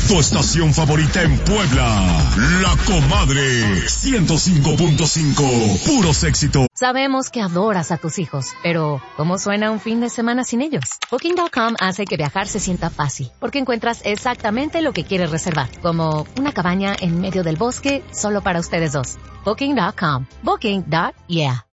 Tu estación favorita en Puebla. La Comadre 105.5. Puros éxitos. Sabemos que adoras a tus hijos, pero ¿cómo suena un fin de semana sin ellos? Booking.com hace que viajar se sienta fácil, porque encuentras exactamente lo que quieres reservar, como una cabaña en medio del bosque solo para ustedes dos. Booking.com. Booking.yeah.